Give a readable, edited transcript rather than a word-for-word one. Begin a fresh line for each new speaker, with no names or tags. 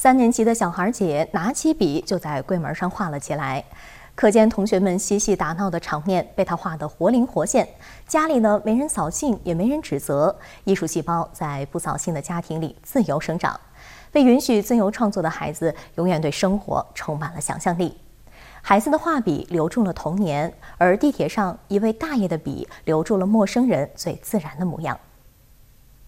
年级的小孩姐拿起笔就在柜门上画了起来，可见同学们嬉戏打闹的场面被她画得活灵活现。家里呢没人扫兴，也没人指责，艺术细胞在不扫兴的家庭里自由生长。被允许自由创作的孩子，永远对生活充满了想象力。孩子的画笔留住了童年，而地铁上一位大爷的笔留住了陌生人最自然的模样。